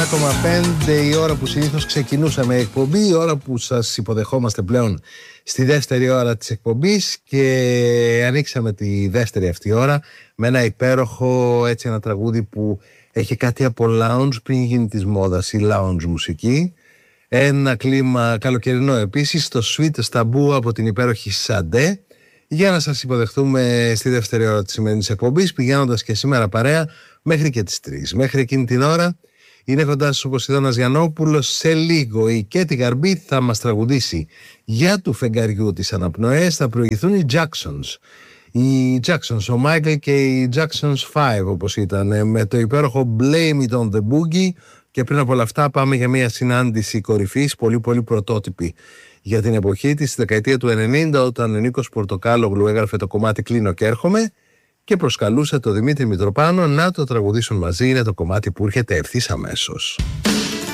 1,5 η ώρα που συνήθως ξεκινούσαμε εκπομπή, η ώρα που σας υποδεχόμαστε πλέον στη δεύτερη ώρα της εκπομπής, και ανοίξαμε τη δεύτερη αυτή ώρα με ένα υπέροχο, έτσι, ένα τραγούδι που έχει κάτι από lounge πριν γίνει της μόδας, η lounge μουσική. Ένα κλίμα καλοκαιρινό επίσης, το Sweet Taboo από την υπέροχη Σαντέ, για να σας υποδεχτούμε στη δεύτερη ώρα της σημερινής εκπομπής, πηγαίνοντας και σήμερα παρέα μέχρι και τις 3. Μέχρι εκείνη την ώρα είναι κοντά σας ο Ποσειδώνας Γιαννόπουλος. Σε λίγο η Κέτι Γαρμπή θα μας τραγουδήσει για του φεγγαριού τις αναπνοές. Θα προηγηθούν οι Jacksons. Οι Jacksons, ο Michael και οι Jacksons 5 όπως ήταν, με το υπέροχο Blame It On The Boogie. Και πριν από όλα αυτά πάμε για μια συνάντηση κορυφής, πολύ πολύ πρωτότυπη για την εποχή της, στη δεκαετία του 90, όταν ο Νίκος Πορτοκάλογλου έγραφε το κομμάτι «Κλείνω και έρχομαι» και προσκαλούσε τον Δημήτρη Μητροπάνο να το τραγουδήσουν μαζί. Είναι το κομμάτι που έρχεται ευθύς αμέσως.